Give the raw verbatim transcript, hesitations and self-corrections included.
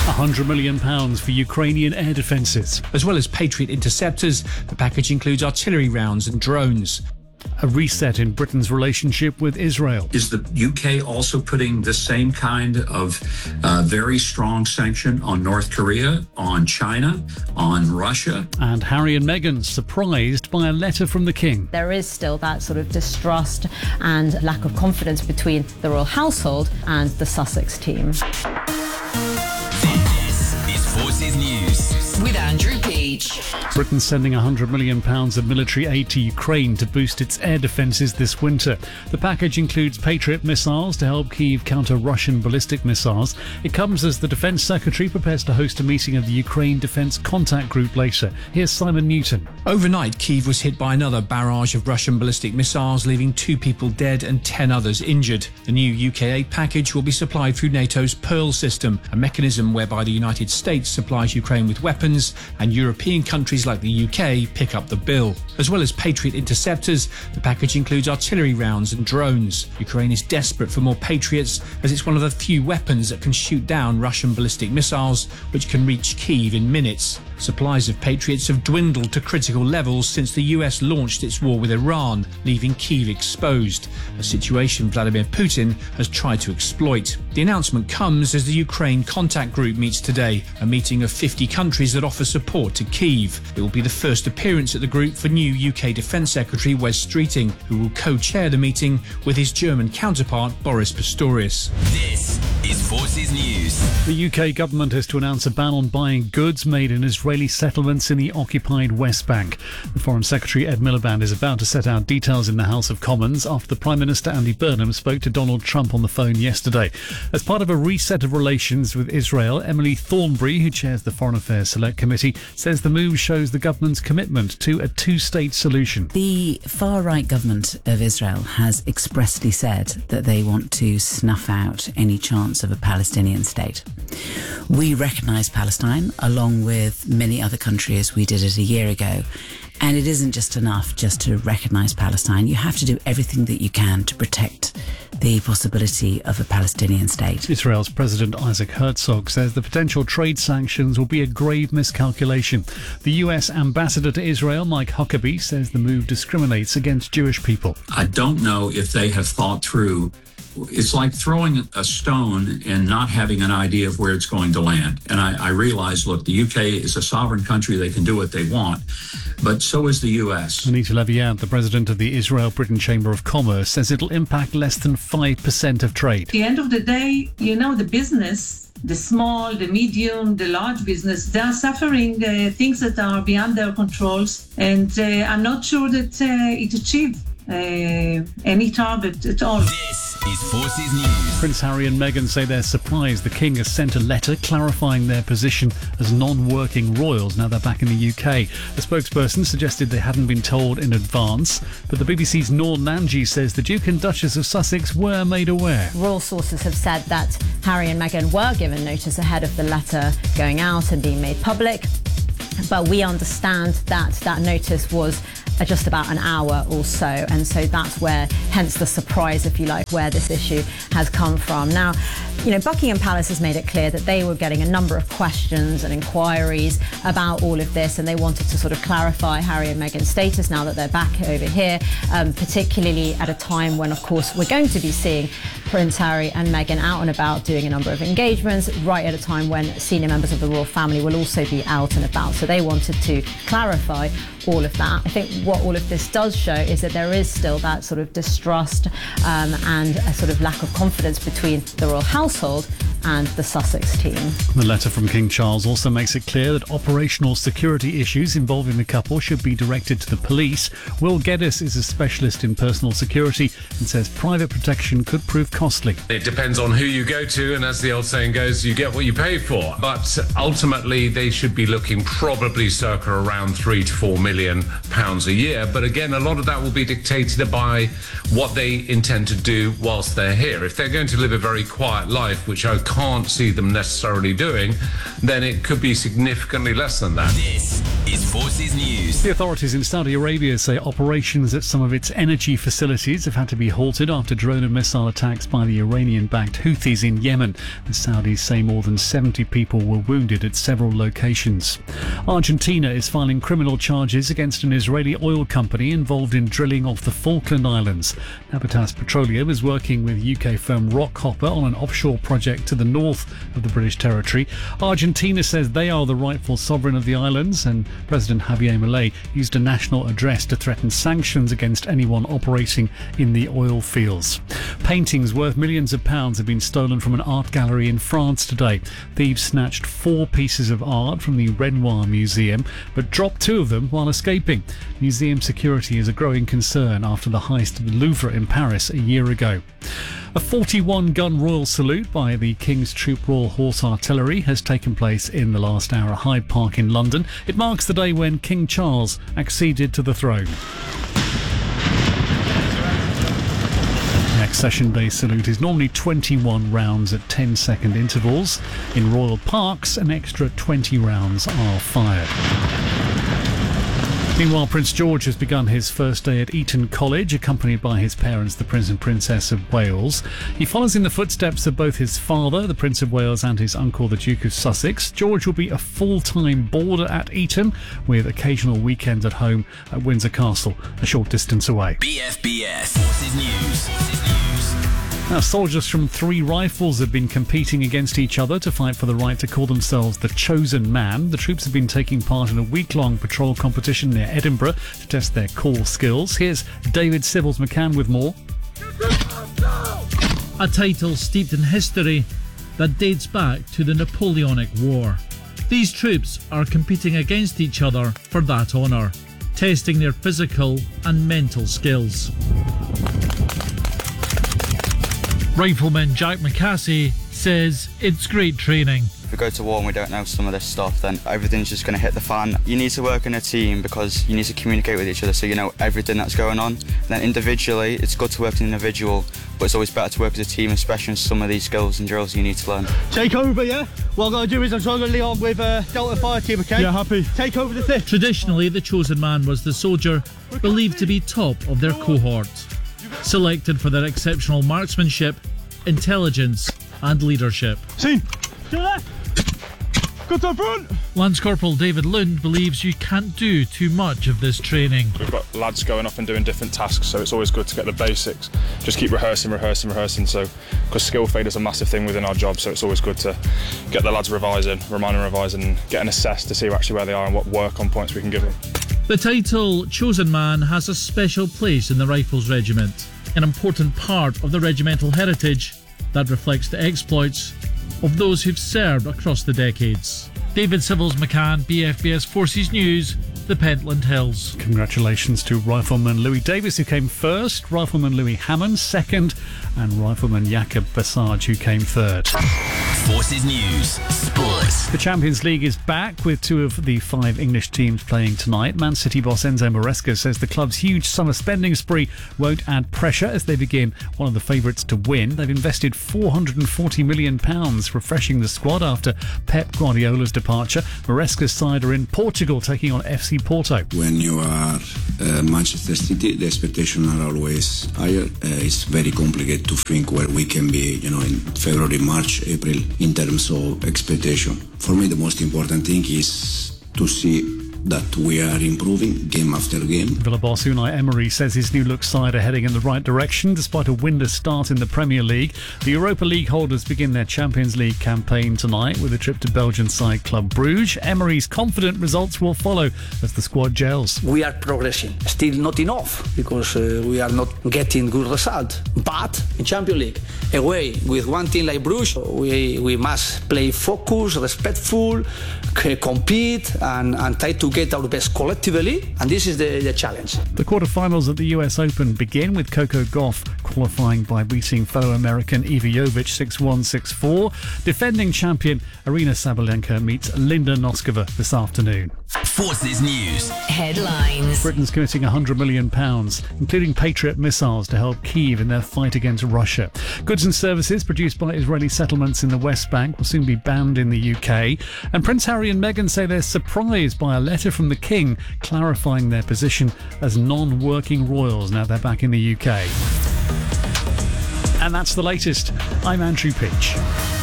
one hundred million pounds for Ukrainian air defences. As well as Patriot interceptors, the package includes artillery rounds and drones. A reset in Britain's relationship with Israel. Is the U K also putting the same kind of uh, very strong sanction on North Korea, on China, on Russia? And Harry and Meghan surprised by a letter from the King. There is still that sort of distrust and lack of confidence between the royal household and the Sussex team. This is Forces News with Andrew Peach. Britain's sending one hundred million pounds of military aid to Ukraine to boost its air defences this winter. The package includes Patriot missiles to help Kyiv counter Russian ballistic missiles. It comes as the Defence Secretary prepares to host a meeting of the Ukraine Defence Contact Group later. Here's Simon Newton. Overnight, Kyiv was hit by another barrage of Russian ballistic missiles, leaving two people dead and ten others injured. The new U K aid package will be supplied through NATO's Pearl system, a mechanism whereby the United States supplies Ukraine with weapons and European countries like the U K pick up the bill. As well as Patriot interceptors, the package includes artillery rounds and drones. Ukraine is desperate for more Patriots, as it's one of the few weapons that can shoot down Russian ballistic missiles, which can reach Kyiv in minutes. Supplies of Patriots have dwindled to critical levels since the U S launched its war with Iran, leaving Kyiv exposed, a situation Vladimir Putin has tried to exploit. The announcement comes as the Ukraine Contact Group meets today, a meeting of fifty countries that offer support to Kyiv. It will be the first appearance at the group for new U K Defence Secretary Wes Streeting, who will co-chair the meeting with his German counterpart Boris Pistorius. This is Forces News. The U K government has to announce a ban on buying goods made in Israeli settlements in the occupied West Bank. The Foreign Secretary Ed Miliband is about to set out details in the House of Commons after the Prime Minister Andy Burnham spoke to Donald Trump on the phone yesterday. As part of a reset of relations with Israel, Emily Thornberry, who chairs the Foreign Affairs Select Committee, says the move shows the government's commitment to a two-state solution. The far-right government of Israel has expressly said that they want to snuff out any chance of a Palestinian state. We recognise Palestine, along with many other countries. We did it a year ago. And it isn't just enough just to recognise Palestine. You have to do everything that you can to protect the possibility of a Palestinian state. Israel's President Isaac Herzog says the potential trade sanctions will be a grave miscalculation. The U S ambassador to Israel, Mike Huckabee, says the move discriminates against Jewish people. I don't know if they have thought through. It's like throwing a stone and not having an idea of where it's going to land. And I, I realize, look, the U K is a sovereign country. They can do what they want. But so is the U S. Anita Leviat, the president of the Israel-Britain Chamber of Commerce, says it'll impact less than five percent of trade. At the end of the day, you know, the business, the small, the medium, the large business, they are suffering uh, things that are beyond their controls. And uh, I'm not sure that uh, it achieved uh, any target at all. This is Forces News. Prince Harry and Meghan say they're surprised the King has sent a letter clarifying their position as non-working royals now they're back in the U K. A spokesperson suggested they hadn't been told in advance, but the B B C's Noor Nanji says the Duke and Duchess of Sussex were made aware. Royal sources have said that Harry and Meghan were given notice ahead of the letter going out and being made public, but we understand that that notice was just about an hour or so, and so that's where, hence the surprise, if you like, where this issue has come from. Now, you know, Buckingham Palace has made it clear that they were getting a number of questions and inquiries about all of this, and they wanted to sort of clarify Harry and Meghan's status now that they're back over here, um, particularly at a time when, of course, we're going to be seeing Prince Harry and Meghan out and about doing a number of engagements, right at a time when senior members of the royal family will also be out and about. So they wanted to clarify all of that. I think what all of this does show is that there is still that sort of distrust um, and a sort of lack of confidence between the royal household and the Sussex team. The letter from King Charles also makes it clear that operational security issues involving the couple should be directed to the police. Will Geddes is a specialist in personal security and says private protection could prove costly. It depends on who you go to, and as the old saying goes, you get what you pay for. But ultimately, they should be looking probably circa around three to four million pounds a year. But again, a lot of that will be dictated by what they intend to do whilst they're here. If they're going to live a very quiet life, which I can't see them necessarily doing, then it could be significantly less than that. This is Forces News. The authorities in Saudi Arabia say operations at some of its energy facilities have had to be halted after drone and missile attacks by the Iranian-backed Houthis in Yemen. The Saudis say more than seventy people were wounded at several locations. Argentina is filing criminal charges against an Israeli oil company involved in drilling off the Falkland Islands. Navitas Petroleum is working with U K firm Rockhopper on an offshore project to the north of the British territory. Argentina says they are the rightful sovereign of the islands, and President Javier Milei used a national address to threaten sanctions against anyone operating in the oil fields. Paintings worth millions of pounds have been stolen from an art gallery in France today. Thieves snatched four pieces of art from the Renoir Museum, but dropped two of them while escaping. Museum security is a growing concern after the heist of the Louvre in Paris a year ago. A forty-one gun royal salute by the King's Troop Royal Horse Artillery has taken place in the last hour at Hyde Park in London. It marks the day when King Charles acceded to the throne. The Accession Day salute is normally twenty-one rounds at ten second intervals. In royal parks, an extra twenty rounds are fired. Meanwhile, Prince George has begun his first day at Eton College, accompanied by his parents, the Prince and Princess of Wales. He follows in the footsteps of both his father, the Prince of Wales, and his uncle, the Duke of Sussex. George will be a full-time boarder at Eton, with occasional weekends at home at Windsor Castle, a short distance away. B F B S Forces News. Forces News. Now, soldiers from three rifles have been competing against each other to fight for the right to call themselves the Chosen Man. The troops have been taking part in a week-long patrol competition near Edinburgh to test their call skills. Here's David Sibbles-McCann with more. A title steeped in history that dates back to the Napoleonic War. These troops are competing against each other for that honour, testing their physical and mental skills. Rifleman Jack McCassie says it's great training. If we go to war and we don't know some of this stuff, then everything's just going to hit the fan. You need to work in a team because you need to communicate with each other so you know everything that's going on. And then individually, it's good to work as an individual, but it's always better to work as a team, especially in some of these skills and drills you need to learn. Take over, yeah? What I'm going to do is I'm trying to lead on with uh, Delta Fire Team, okay? Yeah, happy. Take over the thing. Traditionally, the Chosen Man was the soldier believed to be top of their cohort, selected for their exceptional marksmanship, intelligence and leadership. Scene! To the left! Go to the front! Lance Corporal David Lund believes you can't do too much of this training. We've got lads going off and doing different tasks, so it's always good to get the basics. Just keep rehearsing, rehearsing, rehearsing, so because skill fade is a massive thing within our job, so it's always good to get the lads revising, remind them revising, and getting assessed to see actually where they are and what work on points we can give them. The title Chosen Man has a special place in the Rifles Regiment, an important part of the regimental heritage that reflects the exploits of those who've served across the decades. David Sibbles-McCann, B F B S Forces News, the Pentland Hills. Congratulations to Rifleman Louis Davis, who came first, Rifleman Louis Hammond second, and Rifleman Jakob Passage, who came third. Forces News Sports. The Champions League is back with two of the five English teams playing tonight. Man City boss Enzo Maresca says the club's huge summer spending spree won't add pressure as they begin one of the favourites to win. They've invested four hundred forty million pounds refreshing the squad after Pep Guardiola's departure. Maresca's side are in Portugal taking on F C Porto. When you are uh, Manchester City, the expectations are always higher. Uh, it's very complicated to think where we can be, you know, in February, March, April in terms of expectation. For me, the most important thing is to see that we are improving game after game. Villa boss Unai Emery says his new look side are heading in the right direction despite a winless start in the Premier League. The Europa League holders begin their Champions League campaign tonight with a trip to Belgian side Club Brugge. Emery's confident results will follow as the squad gels. We are progressing, still not enough because uh, we are not getting good results. But in Champions League, away with one team like Bruges, we, we must play focused, respectful, c- compete and, and try to to get our best collectively, and this is the, the challenge. The quarterfinals at the U S Open begin with Coco Gauff qualifying by beating fellow American Iva Jovic six one, six four. Defending champion Aryna Sabalenka meets Linda Noskova this afternoon. Forces News headlines. Britain's committing one hundred million pounds, including Patriot missiles, to help Kyiv in their fight against Russia. Goods and services produced by Israeli settlements in the West Bank will soon be banned in the U K. And Prince Harry and Meghan say they're surprised by a letter from the King clarifying their position as non-working royals now they're back in the U K. And that's the latest. I'm Andrew Peach.